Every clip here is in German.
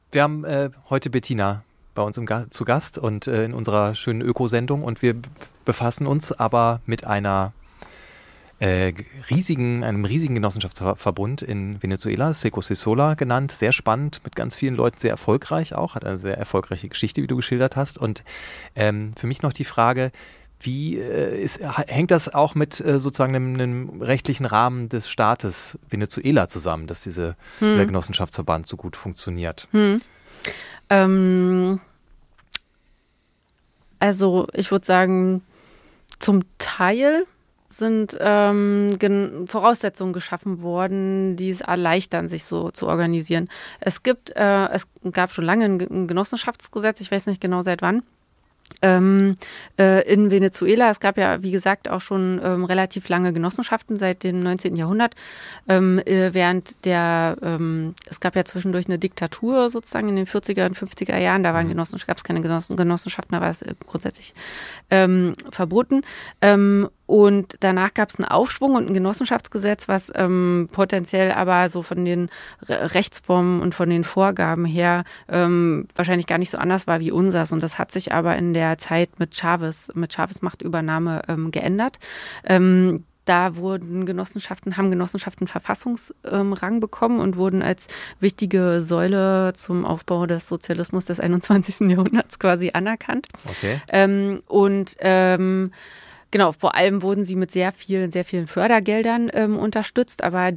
Wir haben heute Bettina bei uns zu Gast und in unserer schönen Ökosendung und wir befassen uns aber mit einem riesigen Genossenschaftsverbund in Venezuela, Secosisola genannt, sehr spannend, mit ganz vielen Leuten, sehr erfolgreich auch, hat eine sehr erfolgreiche Geschichte, wie du geschildert hast. Und für mich noch die Frage, hängt das auch mit sozusagen einem rechtlichen Rahmen des Staates Venezuela zusammen, dass dieser Genossenschaftsverband so gut funktioniert? Also ich würde sagen, zum Teil sind Voraussetzungen geschaffen worden, die es erleichtern, sich so zu organisieren. Es gab schon lange ein Genossenschaftsgesetz, ich weiß nicht genau seit wann, in Venezuela. Es gab ja, wie gesagt, auch schon relativ lange Genossenschaften seit dem 19. Jahrhundert. Es gab ja zwischendurch eine Diktatur sozusagen in den 40er und 50er Jahren. Da gab es keine Genossenschaften, da war es grundsätzlich verboten. Und danach gab es einen Aufschwung und ein Genossenschaftsgesetz, was potenziell aber so von den Rechtsformen und von den Vorgaben her wahrscheinlich gar nicht so anders war wie unseres. Und das hat sich aber in der Zeit mit Chávez Machtübernahme geändert. Da haben Genossenschaften Verfassungsrang bekommen und wurden als wichtige Säule zum Aufbau des Sozialismus des 21. Jahrhunderts quasi anerkannt. Okay. Genau, vor allem wurden sie mit sehr vielen Fördergeldern unterstützt, aber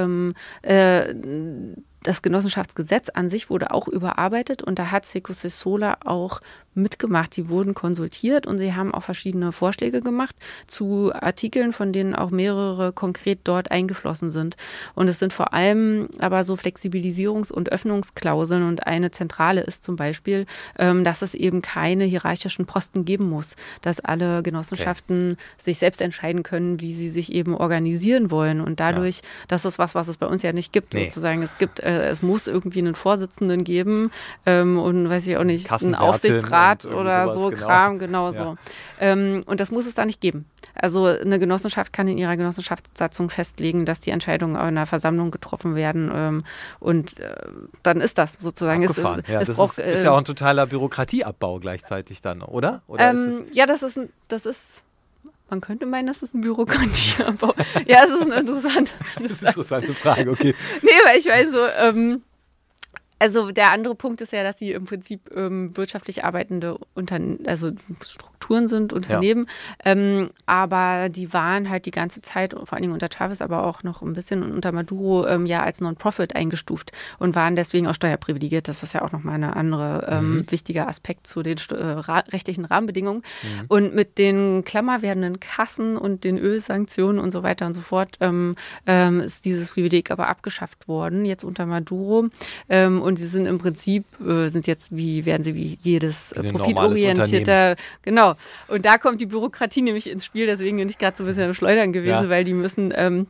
das Genossenschaftsgesetz an sich wurde auch überarbeitet und da hat Secosisola auch mitgemacht. Die wurden konsultiert und sie haben auch verschiedene Vorschläge gemacht zu Artikeln, von denen auch mehrere konkret dort eingeflossen sind. Und es sind vor allem aber so Flexibilisierungs- und Öffnungsklauseln und eine zentrale ist zum Beispiel, dass es eben keine hierarchischen Posten geben muss, dass alle Genossenschaften sich selbst entscheiden können, wie sie sich eben organisieren wollen und dadurch, das ist was es bei uns ja nicht gibt, sozusagen. Es muss irgendwie einen Vorsitzenden geben und weiß ich auch nicht, einen Aufsichtsrat oder so Kram, so. Und das muss es da nicht geben. Also eine Genossenschaft kann in ihrer Genossenschaftssatzung festlegen, dass die Entscheidungen in einer Versammlung getroffen werden und dann ist das sozusagen. Das ist ja auch ein totaler Bürokratieabbau gleichzeitig dann, oder? Das ist man könnte meinen, das ist ein Bürokratieabbau. Ja, es ist eine interessante Frage, okay. Nee, weil ich weiß so, also der andere Punkt ist ja, dass sie im Prinzip wirtschaftlich arbeitende Strukturen sind, Unternehmen, aber die waren halt die ganze Zeit, vor allen Dingen unter Chávez, aber auch noch ein bisschen unter Maduro, als Non-Profit eingestuft und waren deswegen auch steuerprivilegiert. Das ist ja auch nochmal eine andere wichtiger Aspekt zu den rechtlichen Rahmenbedingungen. Und mit den klammer werdenden Kassen und den Ölsanktionen und so weiter und so fort ist dieses Privileg aber abgeschafft worden, jetzt unter Maduro. Und sie sind im Prinzip, werden sie wie jedes profitorientierte, genau. Und da kommt die Bürokratie nämlich ins Spiel, deswegen bin ich gerade so ein bisschen am Schleudern gewesen, weil die müssen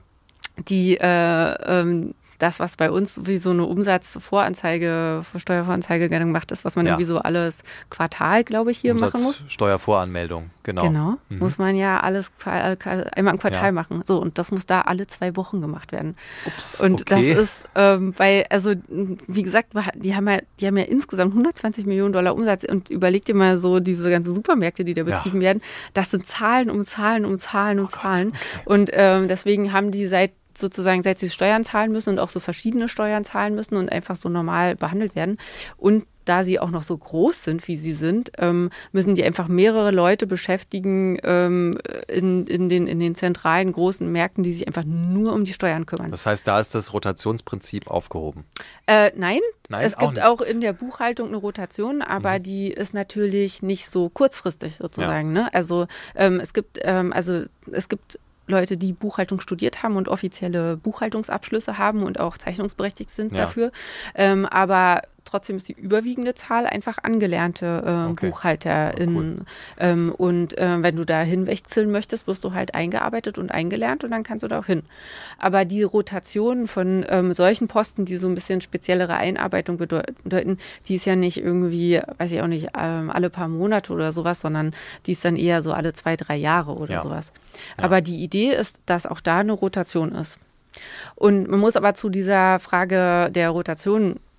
das, was bei uns wie so eine Steuervoranzeige gemacht ist, was man irgendwie so alles Quartal, glaube ich, hier machen muss. Steuervoranmeldung, genau. Genau, muss man ja alles einmal im Quartal machen. So, und das muss da alle 2 Wochen gemacht werden. Ups, und das ist wie gesagt, die haben ja insgesamt $120 Millionen Umsatz und überleg dir mal so diese ganzen Supermärkte, die da betrieben werden, das sind Zahlen um Zahlen um Zahlen um Zahlen. Gott, okay. Und deswegen haben die seit sie Steuern zahlen müssen und auch so verschiedene Steuern zahlen müssen und einfach so normal behandelt werden. Und da sie auch noch so groß sind, wie sie sind, müssen die einfach mehrere Leute beschäftigen in den zentralen großen Märkten, die sich einfach nur um die Steuern kümmern. Das heißt, da ist das Rotationsprinzip aufgehoben? Nein, es gibt auch in der Buchhaltung eine Rotation, aber die ist natürlich nicht so kurzfristig sozusagen. Ne? Also es gibt Leute, die Buchhaltung studiert haben und offizielle Buchhaltungsabschlüsse haben und auch zeichnungsberechtigt sind dafür. Aber trotzdem ist die überwiegende Zahl einfach angelernte BuchhalterInnen. Cool. Wenn du da hinwechseln möchtest, wirst du halt eingearbeitet und eingelernt und dann kannst du da auch hin. Aber die Rotation von solchen Posten, die so ein bisschen speziellere Einarbeitung bedeuten, die ist ja nicht irgendwie, weiß ich auch nicht, alle paar Monate oder sowas, sondern die ist dann eher so alle 2-3 Jahre oder sowas. Ja. Aber die Idee ist, dass auch da eine Rotation ist. Und man muss aber zu dieser Frage der Rotation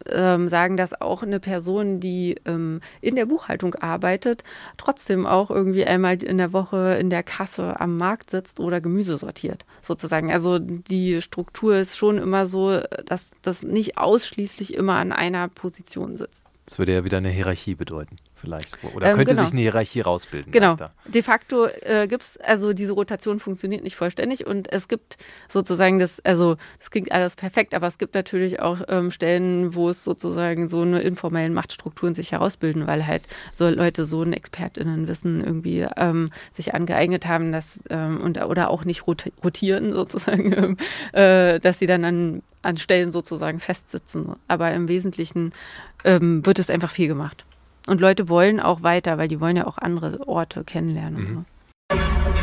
sagen, dass auch eine Person, die in der Buchhaltung arbeitet, trotzdem auch irgendwie einmal in der Woche in der Kasse am Markt sitzt oder Gemüse sortiert, sozusagen. Also die Struktur ist schon immer so, dass das nicht ausschließlich immer an einer Position sitzt. Das würde ja wieder eine Hierarchie bedeuten, vielleicht. Oder könnte sich eine Hierarchie rausbilden. Genau. Leichter. De facto gibt es, also diese Rotation funktioniert nicht vollständig und es gibt sozusagen das klingt alles perfekt, aber es gibt natürlich auch Stellen, wo es sozusagen so eine informellen Machtstrukturen sich herausbilden, weil halt so Leute so ein ExpertInnenwissen irgendwie sich angeeignet haben, dass oder auch nicht rotieren sozusagen, dass sie dann an Stellen sozusagen festsitzen. Aber im Wesentlichen wird es einfach viel gemacht. Und Leute wollen auch weiter, weil die wollen ja auch andere Orte kennenlernen und so.